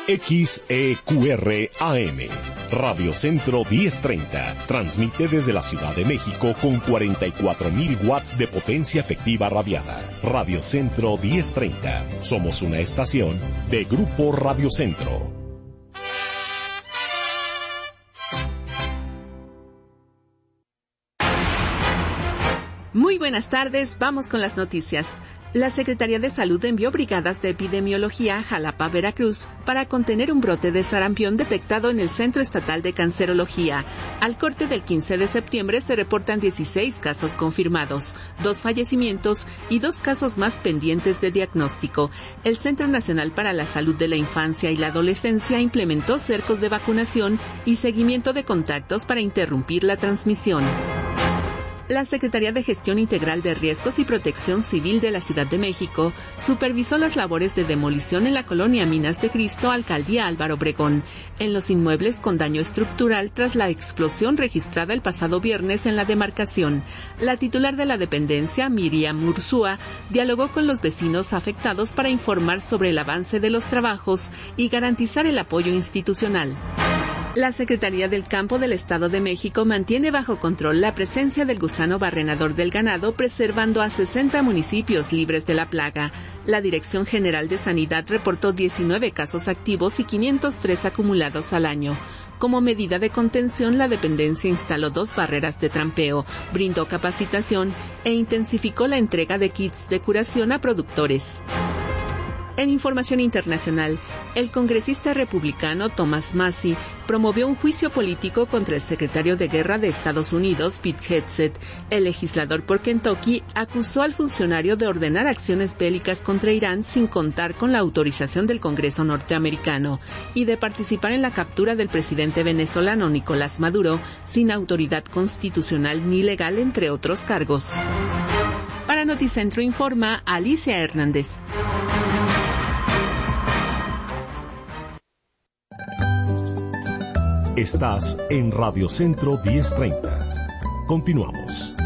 XEQR-AM, Radio Centro 1030, transmite desde la Ciudad de México con 44.000 watts de potencia efectiva radiada. Radio Centro 1030, somos una estación de Grupo Radio Centro. Muy buenas tardes, vamos con las noticias. La Secretaría de Salud envió brigadas de epidemiología a Jalapa, Veracruz, para contener un brote de sarampión detectado en el Centro Estatal de Cancerología. Al corte del 15 de septiembre se reportan 16 casos confirmados, 2 fallecimientos y 2 casos más pendientes de diagnóstico. El Centro Nacional para la Salud de la Infancia y la Adolescencia implementó cercos de vacunación y seguimiento de contactos para interrumpir la transmisión. La Secretaría de Gestión Integral de Riesgos y Protección Civil de la Ciudad de México supervisó las labores de demolición en la colonia Minas de Cristo, Alcaldía Álvaro Obregón, en los inmuebles con daño estructural tras la explosión registrada el pasado viernes en la demarcación. La titular de la dependencia, Miriam Ursúa, dialogó con los vecinos afectados para informar sobre el avance de los trabajos y garantizar el apoyo institucional. La Secretaría del Campo del Estado de México mantiene bajo control la presencia del gusano barrenador del ganado, preservando a 60 municipios libres de la plaga. La Dirección General de Sanidad reportó 19 casos activos y 503 acumulados al año. Como medida de contención, la dependencia instaló 2 barreras de trampeo, brindó capacitación e intensificó la entrega de kits de curación a productores. En información internacional, el congresista republicano Thomas Massie promovió un juicio político contra el secretario de Guerra de Estados Unidos, Pete Hegseth. El legislador por Kentucky acusó al funcionario de ordenar acciones bélicas contra Irán sin contar con la autorización del Congreso norteamericano y de participar en la captura del presidente venezolano Nicolás Maduro sin autoridad constitucional ni legal, entre otros cargos. Para Noticentro informa Alicia Hernández. Estás en Radio Centro 1030. Continuamos.